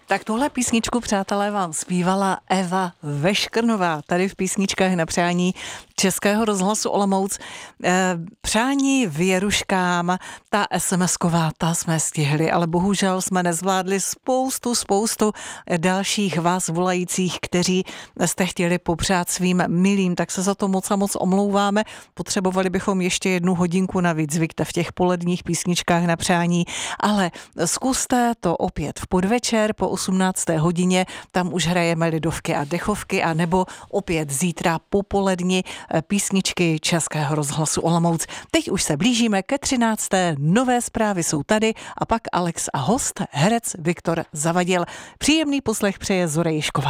Tak tuhle písničku, přátelé, vám zpívala Eva Veškrnová tady v Písničkách na přání Českého rozhlasu Olomouc. Přání věruškám, ta SMS-ková, ta jsme stihli, ale bohužel jsme nezvládli spoustu dalších vás volajících, kteří jste chtěli popřát svým milým, tak se za to moc a moc omlouváme. Potřebovali bychom ještě 1 hodinku navíc, zvykte v těch poledních Písničkách na přání, ale zkuste to opět v podvečer po 18. hodině, tam už hrajeme lidovky a dechovky, a nebo opět zítra popoledni písničky Českého rozhlasu Olomouc. Teď už se blížíme ke 13. Nové zprávy jsou tady a pak Alex a host, herec Viktor Zavadil. Příjemný poslech přeje Zora Ježková.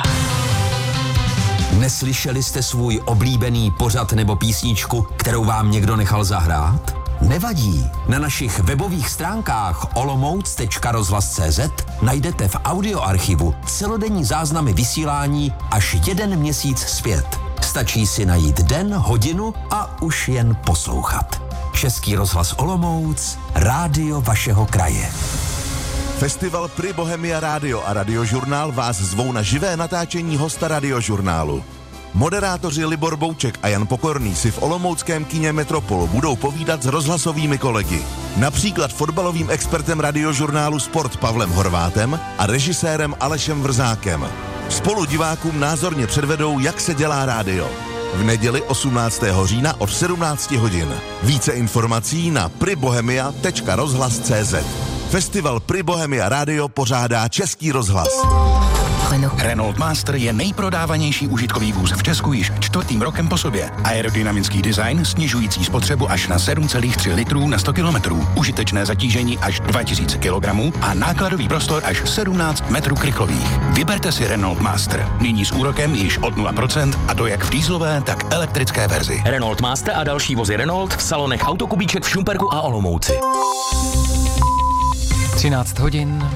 Neslyšeli jste svůj oblíbený pořad nebo písničku, kterou vám někdo nechal zahrát? Nevadí. Na našich webových stránkách olomouc.rozhlas.cz najdete v audioarchivu celodenní záznamy vysílání až 1 měsíc zpět. Stačí si najít den, hodinu a už jen poslouchat. Český rozhlas Olomouc, rádio vašeho kraje. Festival Pri Bohemia Rádio a Radiožurnál vás zvou na živé natáčení hosta Radiožurnálu. Moderátoři Libor Bouček a Jan Pokorný si v olomouckém kině Metropol budou povídat s rozhlasovými kolegy. Například fotbalovým expertem Radiožurnálu Sport Pavlem Horvátem a režisérem Alešem Vrzákem. Spolu divákům názorně předvedou, jak se dělá rádio. V neděli 18. října od 17 hodin. Více informací na pribohemia.rozhlas.cz. Festival Pri Bohemia Rádio pořádá Český rozhlas. Renault Master je nejprodávanější užitkový vůz v Česku již 4. rokem po sobě. Aerodynamický design, snižující spotřebu až na 7,3 litrů na 100 km, užitečné zatížení až 2000 kg a nákladový prostor až 17 metrů krychlových. Vyberte si Renault Master. Nyní s úrokem již od 0% a to jak v dieselové, tak elektrické verzi. Renault Master a další vozy Renault v salonech Autokubíček v Šumperku a Olomouci. 13 hodin.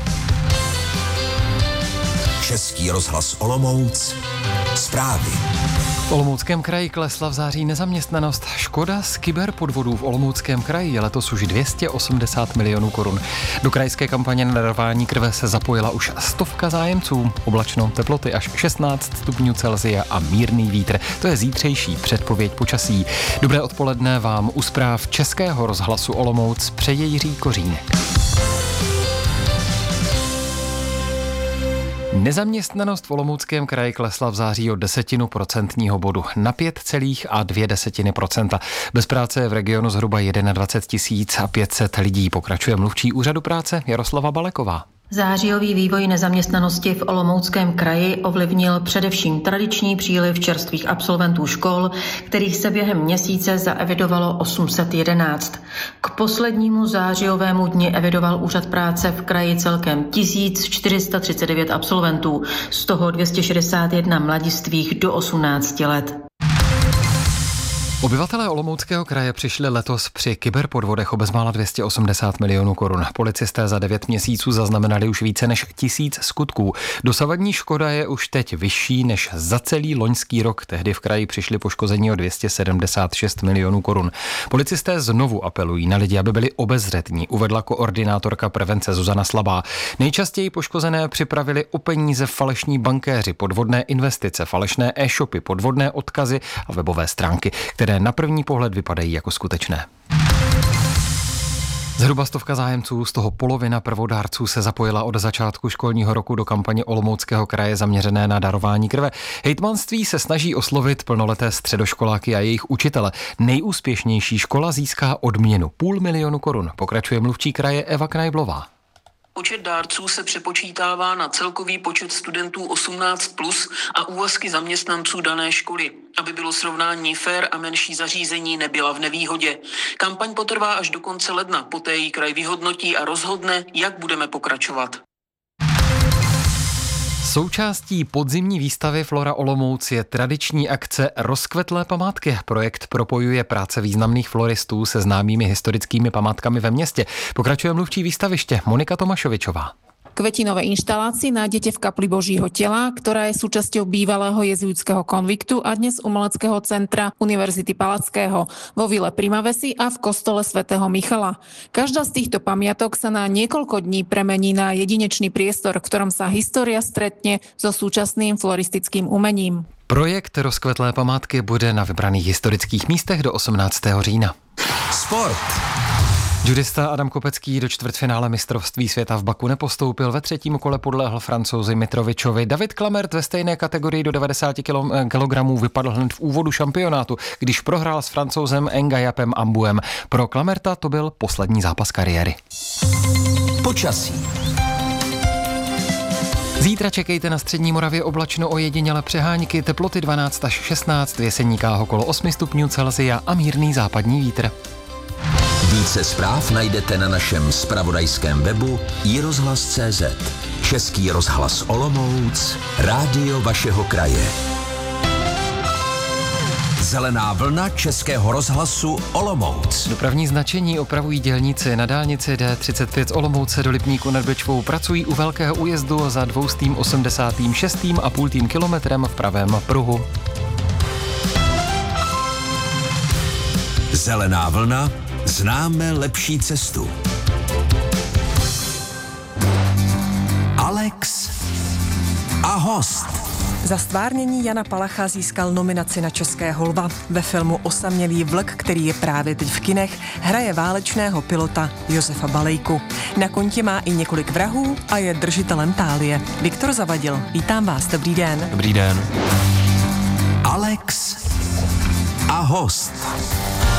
Český rozhlas Olomouc. Zprávy. V Olomouckém kraji klesla v září nezaměstnanost. Škoda z kyberpodvodů v Olomouckém kraji je letos už 280 milionů korun. Do krajské kampaně na darování krve se zapojila už 100 zájemců. Oblačno, teploty až 16 stupňů Celsia a mírný vítr. To je zítřejší předpověď počasí. Dobré odpoledne vám u zpráv Českého rozhlasu Olomouc přeje Jiří Kořínek. Nezaměstnanost v Olomouckém kraji klesla v září o 0,1% bodu na 5,2%. Bez práce je v regionu zhruba 21 500 lidí, pokračuje mluvčí úřadu práce Jaroslava Baleková. Zářijový vývoj nezaměstnanosti v Olomouckém kraji ovlivnil především tradiční příliv čerstvých absolventů škol, kterých se během měsíce zaevidovalo 811. K poslednímu zářijovému dni evidoval úřad práce v kraji celkem 1439 absolventů, z toho 261 mladistvých do 18 let. Obyvatelé Olomouckého kraje přišli letos při kyberpodvodech o bezmála 280 milionů korun. Policisté za 9 měsíců zaznamenali už více než 1000 skutků. Dosavadní škoda je už teď vyšší než za celý loňský rok. Tehdy v kraji přišli poškození o 276 milionů korun. Policisté znovu apelují na lidi, aby byli obezřetní, uvedla koordinátorka prevence Zuzana Slabá. Nejčastěji poškozené připravili o peníze falešní bankéři, podvodné investice, falešné e-shopy, podvodné odkazy a webové stránky, které na první pohled vypadají jako skutečné. Zhruba 100 zájemců, z toho polovina prvodárců se zapojila od začátku školního roku do kampaně Olomouckého kraje zaměřené na darování krve. Hejtmanství se snaží oslovit plnoleté středoškoláky a jejich učitele. Nejúspěšnější škola získá odměnu 500 000 korun. Pokračuje mluvčí kraje Eva Knajblová. Počet dárců se přepočítává na celkový počet studentů 18+ a úvazky zaměstnanců dané školy, aby bylo srovnání fair a menší zařízení nebyla v nevýhodě. Kampaň potrvá až do konce ledna, poté ji kraj vyhodnotí a rozhodne, jak budeme pokračovat. Součástí podzimní výstavy Flora Olomouc je tradiční akce Rozkvetlé památky. Projekt propojuje práce významných floristů se známými historickými památkami ve městě. Pokračuje mluvčí výstaviště Monika Tomašovičová. Kvetinové inštalácie nájdete v kapli Božího tela, ktorá je súčasťou bývalého jezuitského konviktu a dnes umeleckého centra Univerzity Palackého, vo Vile Primavesi a v kostole svätého Michala. Každá z týchto pamiatok sa na niekoľko dní premení na jedinečný priestor, v ktorom sa história stretne so súčasným floristickým umením. Projekt Rozkvetlé památky bude na vybraných historických místech do 18. října. Sport. Judista Adam Kopecký do čtvrtfinále mistrovství světa v Baku nepostoupil, ve třetím kole podlehl Francouzi Mitrovičovi. David Klamert ve stejné kategorii do 90 kg vypadl hned v úvodu šampionátu, když prohrál s Francouzem Ngayapem Ambuem. Pro Klamerta to byl poslední zápas kariéry. Počasí. Zítra čekejte na střední Moravě oblačno, ojediněle přehánky, teploty 12 až 16, v Jeseníkách okolo 8 stupňů Celsia a mírný západní vítr. Více zpráv najdete na našem zpravodajském webu iRozhlas.cz. Český rozhlas Olomouc, rádio vašeho kraje. Zelená vlna Českého rozhlasu Olomouc. Dopravní značení opravují dělníci na dálnici D35 z Olomouce do Lipníku nad Bečvou. Pracují u velkého újezdu za 286,5 kilometrem v pravém pruhu. Zelená vlna. Známe lepší cestu. Alex a host. Za stvárnění Jana Palacha získal nominaci na Českého lva. Ve filmu Osamělý vlk, který je právě teď v kinech, hraje válečného pilota Josefa Balejku. Na kontě má i několik vrahů a je držitelem tálie. Viktor Zavadil, vítám vás, dobrý den. Dobrý den. Alex a host.